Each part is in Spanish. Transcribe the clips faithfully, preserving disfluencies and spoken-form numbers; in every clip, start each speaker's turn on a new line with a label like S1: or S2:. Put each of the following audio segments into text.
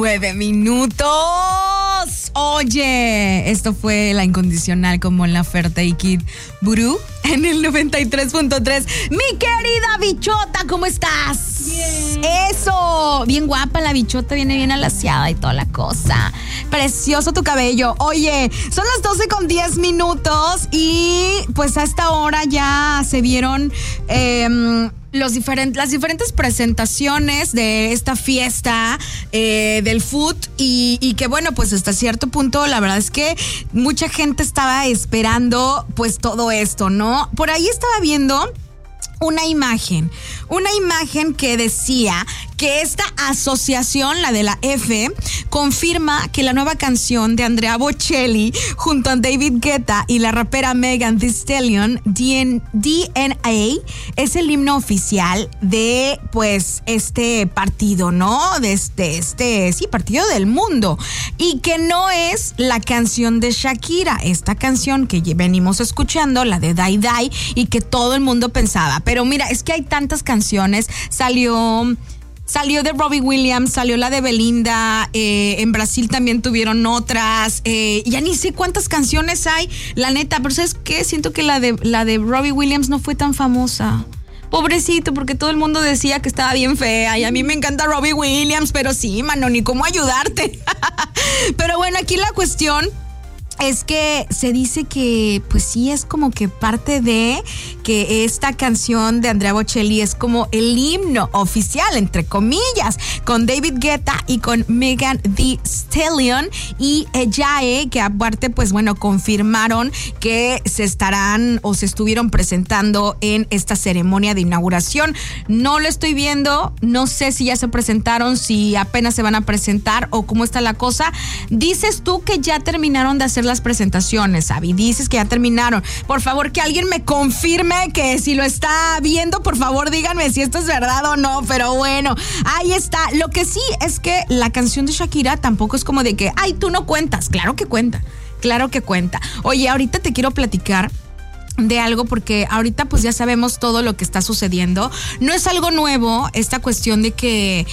S1: Nueve minutos. Oye, esto fue La Incondicional como la oferta y Kid Burú en el noventa y tres punto tres. Mi querida bichota, ¿cómo estás?
S2: Bien.
S1: Eso, bien guapa la bichota, viene bien alaciada y toda la cosa. Precioso tu cabello. Oye, son las doce con diez minutos y pues a esta hora ya se vieron eh, Los diferentes, las diferentes presentaciones de esta fiesta eh, del food y, y que bueno, pues hasta cierto punto la verdad es que mucha gente estaba esperando pues todo esto, ¿no? Por ahí estaba viendo una imagen, una imagen que decía que esta asociación, la de la F, confirma que la nueva canción de Andrea Bocelli junto a David Guetta y la rapera Megan Thee Stallion, D N A, es el himno oficial de pues este partido, ¿no? De este, este, sí, partido del mundo. Y que no es la canción de Shakira, esta canción que venimos escuchando, la de Die Die, y que todo el mundo pensaba. Pero mira, es que hay tantas canciones, salió... Salió de Robbie Williams, salió la de Belinda, eh, en Brasil también tuvieron otras, eh, ya ni sé cuántas canciones hay, la neta, pero ¿sabes qué? Siento que la de, la de Robbie Williams no fue tan famosa. Pobrecito, porque todo el mundo decía que estaba bien fea y a mí me encanta Robbie Williams, pero sí, mano, ni cómo ayudarte. Pero bueno, aquí la cuestión es que se dice que pues sí es como que parte de que esta canción de Andrea Bocelli es como el himno oficial, entre comillas, con David Guetta y con Megan Thee Stallion y Jae, que aparte pues bueno, confirmaron que se estarán o se estuvieron presentando en esta ceremonia de inauguración. No lo estoy viendo, no sé si ya se presentaron, si apenas se van a presentar o cómo está la cosa. Dices tú que ya terminaron de hacer las presentaciones, Abby, dices que ya terminaron. Por favor, que alguien me confirme que si lo está viendo, por favor díganme si esto es verdad o no, pero bueno, ahí está. Lo que sí es que la canción de Shakira tampoco es como de que, ay, tú no cuentas. Claro que cuenta, claro que cuenta. Oye, ahorita te quiero platicar de algo porque ahorita pues ya sabemos todo lo que está sucediendo. No es algo nuevo esta cuestión de que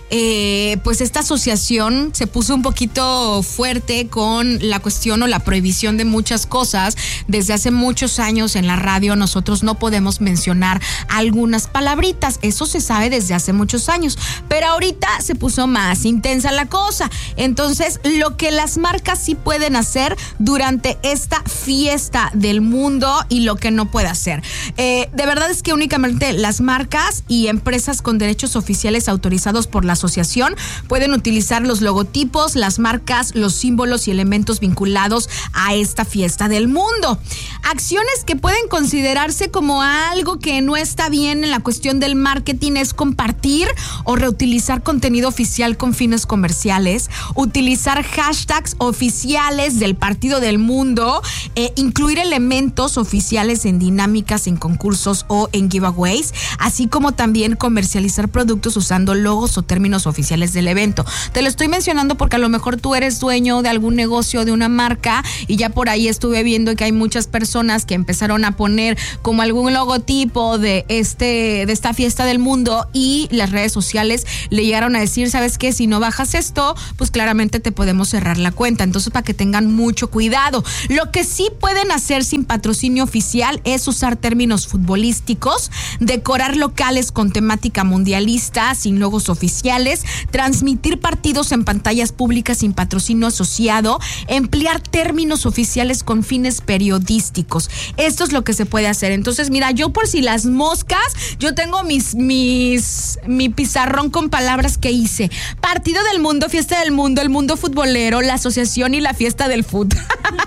S1: Eh, pues esta asociación se puso un poquito fuerte con la cuestión o la prohibición de muchas cosas. Desde hace muchos años en la radio nosotros no podemos mencionar algunas palabritas, eso se sabe desde hace muchos años, pero ahorita se puso más intensa la cosa. Entonces, lo que las marcas sí pueden hacer durante esta fiesta del mundo y lo que no puede hacer. Eh, de verdad es que únicamente las marcas y empresas con derechos oficiales autorizados por la asociación pueden utilizar los logotipos, las marcas, los símbolos y elementos vinculados a esta fiesta del mundo. Acciones que pueden considerarse como algo que no está bien en la cuestión del marketing es compartir o reutilizar contenido oficial con fines comerciales, utilizar hashtags oficiales del partido del mundo, eh, incluir elementos oficiales en dinámicas, en concursos o en giveaways, así como también comercializar productos usando logos o términos oficiales del evento. Te lo estoy mencionando porque a lo mejor tú eres dueño de algún negocio, de una marca, y ya por ahí estuve viendo que hay muchas personas que empezaron a poner como algún logotipo de este de esta fiesta del mundo y las redes sociales le llegaron a decir, ¿sabes qué? Si no bajas esto, pues claramente te podemos cerrar la cuenta. Entonces, para que tengan mucho cuidado. Lo que sí pueden hacer sin patrocinio oficial es usar términos futbolísticos, decorar locales con temática mundialista sin logos oficiales, transmitir partidos en pantallas públicas sin patrocinio asociado, emplear términos oficiales con fines periodísticos. Esto es lo que se puede hacer. Entonces, mira, yo por si las moscas, yo tengo mis, mis, mi pizarrón con palabras que hice. Partido del mundo, fiesta del mundo, el mundo futbolero, la asociación y la fiesta del fútbol.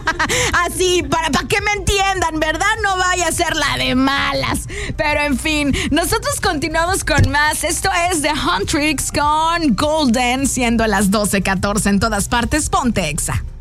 S1: Así, para, para que me entiendan, ¿verdad? No vaya a ser la de malas. Pero en fin, nosotros continuamos con más. Esto es The Huntrix con Golden, siendo las doce catorce en todas partes. Ponte Exa.